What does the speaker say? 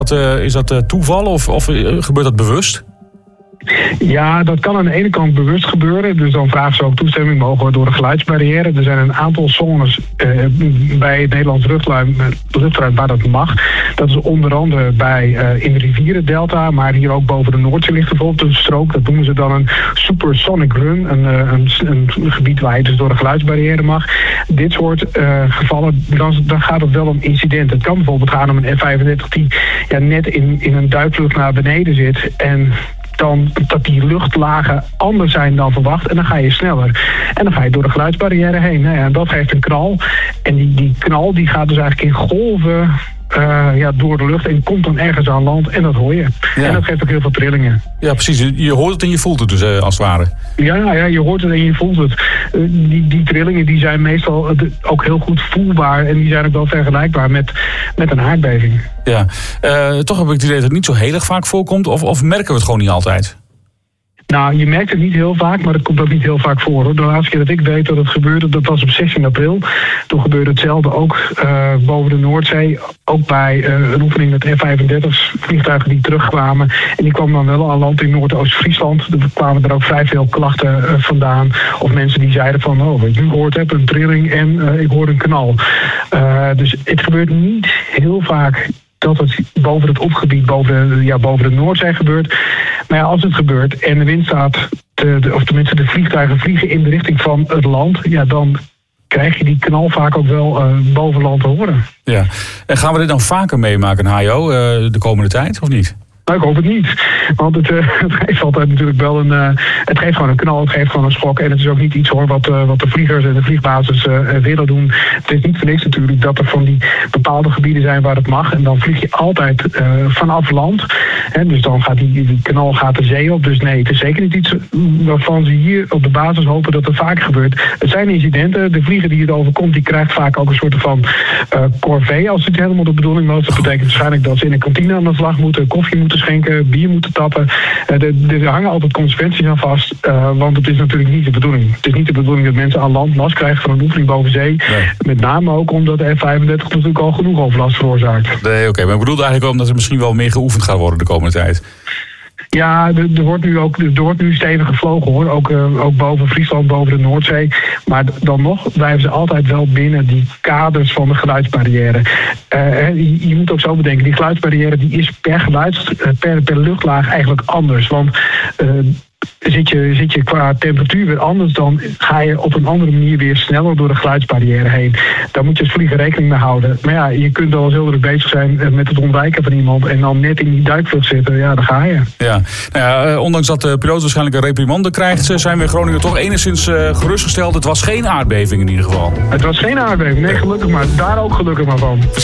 Is dat toeval of gebeurt dat bewust? Ja, dat kan aan de ene kant bewust gebeuren. Dus dan vragen ze ook toestemming, mogen we door de geluidsbarrière. Er zijn een aantal zones bij het Nederlands luchtruim waar dat mag. Dat is onder andere in de rivierendelta, maar hier ook boven de Noordzee ligt bijvoorbeeld een strook. Dat noemen ze dan een supersonic run. Een gebied waar je dus door de geluidsbarrière mag. Dit soort gevallen, dan gaat het wel om incidenten. Het kan bijvoorbeeld gaan om een F-35 die net in een duikvlucht naar beneden zit en dan dat die luchtlagen anders zijn dan verwacht. En dan ga je sneller. En dan ga je door de geluidsbarrière heen. Nou ja, en dat geeft een knal. En die knal die gaat dus eigenlijk in golven door de lucht en komt dan ergens aan land en dat hoor je. Ja. En dat geeft ook heel veel trillingen. Ja, precies. Je hoort het en je voelt het dus als het ware. Ja, je hoort het en je voelt het. Die trillingen die zijn meestal ook heel goed voelbaar en die zijn ook wel vergelijkbaar met een aardbeving. Ja, toch heb ik het idee dat het niet zo heel erg vaak voorkomt of merken we het gewoon niet altijd? Nou, je merkt het niet heel vaak, maar het komt ook niet heel vaak voor. Hoor. De laatste keer dat ik weet dat het gebeurde, dat was op 16 april. Toen gebeurde hetzelfde ook boven de Noordzee. Ook bij een oefening met F-35's, vliegtuigen die terugkwamen. En die kwamen dan wel aan land in Noordoost-Friesland. Er kwamen er ook vrij veel klachten vandaan. Of mensen die zeiden van, wat ik nu gehoord heb, een trilling en ik hoor een knal. Dus het gebeurt niet heel vaak dat het boven het opgebied, boven de Noordzee gebeurt. Maar ja, als het gebeurt en de wind staat, of tenminste de vliegtuigen vliegen in de richting van het land, ja, dan krijg je die knal vaak ook wel boven land te horen. Ja, en gaan we dit dan vaker meemaken, HJO, de komende tijd, of niet? Nou, ik hoop het niet. Want het geeft altijd natuurlijk wel het geeft gewoon een knal, het geeft gewoon een schok. En het is ook niet iets hoor wat de vliegers en de vliegbasis willen doen. Het is niet voor niks natuurlijk dat er van die bepaalde gebieden zijn waar het mag. En dan vlieg je altijd vanaf land. En dus dan gaat die knal de zee op. Dus nee, het is zeker niet iets waarvan ze hier op de basis hopen dat het vaak gebeurt. Het zijn incidenten. De vlieger die het overkomt, die krijgt vaak ook een soort van corvée als het helemaal de bedoeling was. Dat betekent waarschijnlijk dat ze in een kantine aan de slag moeten, koffie moeten schenken, bier moeten tappen. Er hangen altijd consequenties aan vast, want het is natuurlijk niet de bedoeling. Het is niet de bedoeling dat mensen aan land last krijgen van een oefening boven zee. Nee. Met name ook omdat de F-35 natuurlijk al genoeg overlast veroorzaakt. Nee, oké. Maar ik bedoel eigenlijk ook omdat er misschien wel meer geoefend gaat worden de komende tijd. Ja, er wordt nu stevig gevlogen hoor. Ook boven Friesland, boven de Noordzee. Maar dan nog blijven ze altijd wel binnen die kaders van de geluidsbarrière. Je moet ook zo bedenken, die geluidsbarrière die is per luchtlaag eigenlijk anders. Want zit je qua temperatuur weer anders, dan ga je op een andere manier weer sneller door de geluidsbarrière heen. Daar moet je als vlieger rekening mee houden. Maar ja, je kunt wel eens heel druk bezig zijn met het ontwijken van iemand en dan net in die duikvlucht zitten. Ja, daar ga je. Ja, ondanks dat de piloot waarschijnlijk een reprimande krijgt, zijn we in Groningen toch enigszins gerustgesteld. Het was geen aardbeving in ieder geval. Het was geen aardbeving, nee, gelukkig maar. Daar ook gelukkig maar van.